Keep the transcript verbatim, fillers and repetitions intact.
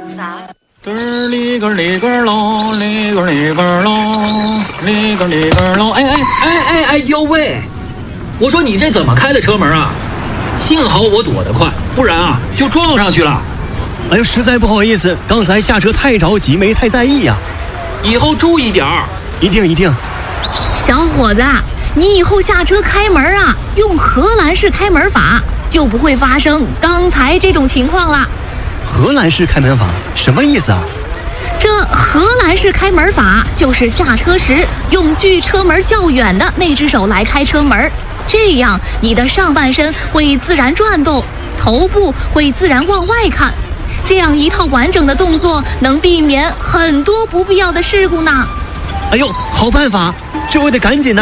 咯里个里个喽，里个里个喽，里个里个喽。哎哎哎哎哎呦喂！我说你这怎么开的车门啊？幸好我躲得快，不然啊就撞上去了。 哎呦，实在不好意思，刚才下车太着急，没太在意呀、 啊。以后注意点儿。 一定一定。 小伙子，你以后下车开门啊，用荷兰式开门法，就不会发生刚才这种情况了。 荷兰式开门法什么意思啊？ 这荷兰式开门法就是下车时用距车门较远的那只手来开车门，这样你的上半身会自然转动，头部会自然往外看，这样一套完整的动作能避免很多不必要的事故呢。 哎呦，好办法，这我得赶紧呢。